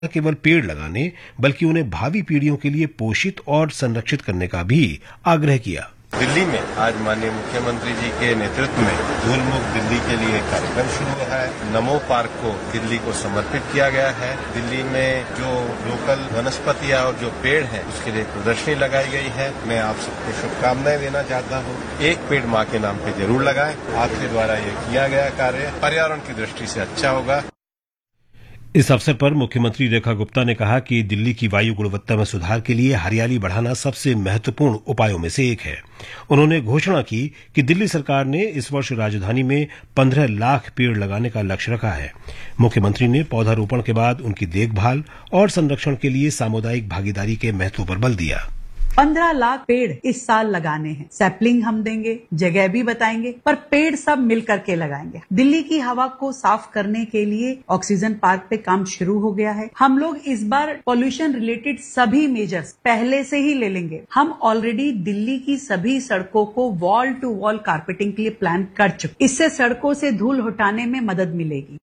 न केवल पेड़ लगाने बल्कि उन्हें भावी पीढ़ियों के लिए पोषित और संरक्षित करने का भी आग्रह किया। दिल्ली में आज माननीय मुख्यमंत्री जी के नेतृत्व में धूल मुक्त दिल्ली के लिए कार्यक्रम शुरू हुआ है। नमो पार्क को दिल्ली को समर्पित किया गया है। दिल्ली में जो लोकल वनस्पतियां और जो पेड़ हैं उसके लिए प्रदर्शनी लगाई गई है। मैं आप सबको शुभकामनाएं देना चाहता हूं। एक पेड़ मां के नाम पे जरूर लगाएं। आपके द्वारा ये किया गया कार्य पर्यावरण की दृष्टि से अच्छा होगा। इस अवसर पर मुख्यमंत्री रेखा गुप्ता ने कहा कि दिल्ली की वायु गुणवत्ता में सुधार के लिए हरियाली बढ़ाना सबसे महत्वपूर्ण उपायों में से एक है। उन्होंने घोषणा की कि दिल्ली सरकार ने इस वर्ष राजधानी में 15 लाख पेड़ लगाने का लक्ष्य रखा है। मुख्यमंत्री ने पौधारोपण के बाद उनकी देखभाल और संरक्षण के लिए सामुदायिक भागीदारी के महत्व पर बल दिया। 15 लाख पेड़ इस साल लगाने हैं। सैपलिंग हम देंगे, जगह भी बताएंगे, पर पेड़ सब मिल करके लगाएंगे। दिल्ली की हवा को साफ करने के लिए ऑक्सीजन पार्क पे काम शुरू हो गया है। हम लोग इस बार पॉल्यूशन रिलेटेड सभी मेजर्स पहले से ही ले लेंगे। हम ऑलरेडी दिल्ली की सभी सड़कों को वॉल टू वॉल कारपेटिंग के लिए प्लान कर चुके। इससे सड़कों से धूल हटाने में मदद मिलेगी।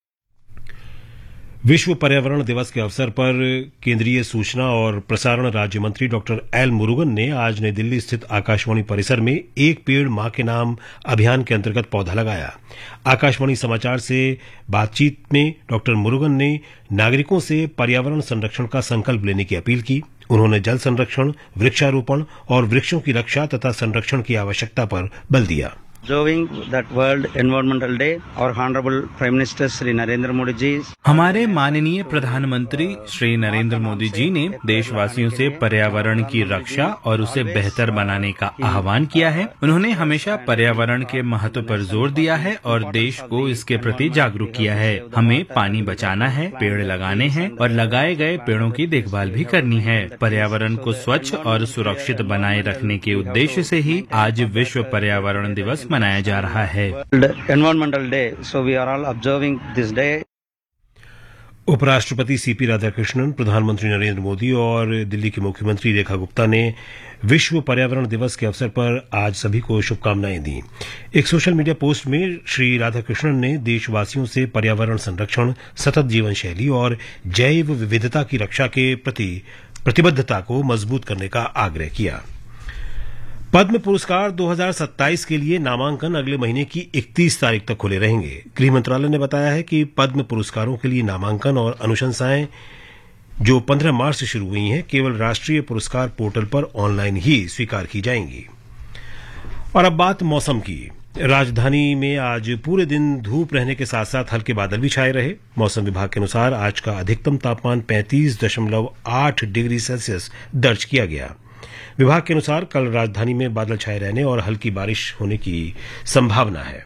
विश्व पर्यावरण दिवस के अवसर पर केंद्रीय सूचना और प्रसारण राज्य मंत्री डॉक्टर एल मुरुगन ने आज नई दिल्ली स्थित आकाशवाणी परिसर में एक पेड़ मां के नाम अभियान के अंतर्गत पौधा लगाया। आकाशवाणी समाचार से बातचीत में डॉक्टर मुरुगन ने नागरिकों से पर्यावरण संरक्षण का संकल्प लेने की अपील की। उन्होंने जल संरक्षण, वृक्षारोपण और वृक्षों की रक्षा तथा संरक्षण की आवश्यकता पर बल दिया। Observing that World Environmental Day, our Honorable Prime Minister Shri Narendra Modi जी, हमारे माननीय प्रधानमंत्री श्री नरेंद्र मोदी जी ने देशवासियों से पर्यावरण की रक्षा और उसे बेहतर बनाने का आह्वान किया है। उन्होंने हमेशा पर्यावरण के महत्व पर जोर दिया है और देश को इसके प्रति जागरूक किया है। हमें पानी बचाना है, पेड़ लगाने हैं और लगाए गए पेड़ों की देखभाल भी करनी है। पर्यावरण को स्वच्छ और सुरक्षित बनाए रखने के उद्देश्य से ही आज विश्व पर्यावरण दिवस मनाया जा रहा है। Environmental Day, so we are all observing this day. उपराष्ट्रपति सीपी राधाकृष्णन, प्रधानमंत्री नरेंद्र मोदी और दिल्ली की मुख्यमंत्री रेखा गुप्ता ने विश्व पर्यावरण दिवस के अवसर पर आज सभी को शुभकामनाएं दी। एक सोशल मीडिया पोस्ट में श्री राधाकृष्णन ने देशवासियों से पर्यावरण संरक्षण, सतत जीवन शैली और जैव विविधता की रक्षा के प्रति प्रतिबद्धता को मजबूत करने का आग्रह किया। पद्म पुरस्कार 2027 के लिए नामांकन अगले महीने की 31 तारीख तक खुले रहेंगे। गृह मंत्रालय ने बताया है कि पद्म पुरस्कारों के लिए नामांकन और अनुशंसाएं जो 15 मार्च से शुरू हुई हैं, केवल राष्ट्रीय पुरस्कार पोर्टल पर ऑनलाइन ही स्वीकार की जाएंगी। और अब बात मौसम की। राजधानी में आज पूरे दिन धूप रहने के साथ साथ हल्के बादल भी छाए रहे। मौसम विभाग के अनुसार आज का अधिकतम तापमान 35.8 डिग्री सेल्सियस दर्ज किया गया। विभाग के अनुसार कल राजधानी में बादल छाए रहने और हल्की बारिश होने की संभावना है।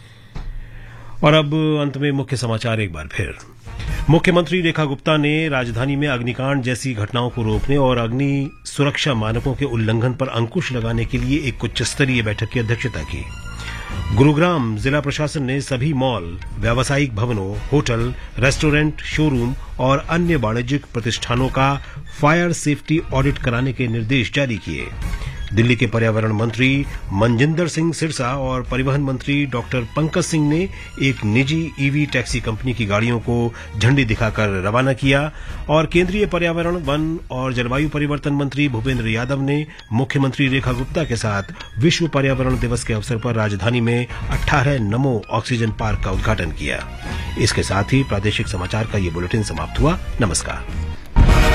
और अब अंत में मुख्य समाचार एक बार फिर। मुख्यमंत्री रेखा गुप्ता ने राजधानी में अग्निकांड जैसी घटनाओं को रोकने और अग्नि सुरक्षा मानकों के उल्लंघन पर अंकुश लगाने के लिए एक उच्च स्तरीय बैठक की अध्यक्षता की। गुरुग्राम जिला प्रशासन ने सभी मॉल, व्यावसायिक भवनों, होटल, रेस्टोरेंट, शोरूम और अन्य वाणिज्यिक प्रतिष्ठानों का फायर सेफ्टी ऑडिट कराने के निर्देश जारी किए। दिल्ली के पर्यावरण मंत्री मनजिंदर सिंह सिरसा और परिवहन मंत्री डॉक्टर पंकज सिंह ने एक निजी ईवी टैक्सी कंपनी की गाड़ियों को झंडी दिखाकर रवाना किया। और केंद्रीय पर्यावरण, वन और जलवायु परिवर्तन मंत्री भूपेंद्र यादव ने मुख्यमंत्री रेखा गुप्ता के साथ विश्व पर्यावरण दिवस के अवसर पर राजधानी में 18 नमो ऑक्सीजन पार्क का उद्घाटन किया। इसके साथ ही प्रादेशिक समाचार का ये बुलेटिन समाप्त हुआ। नमस्कार।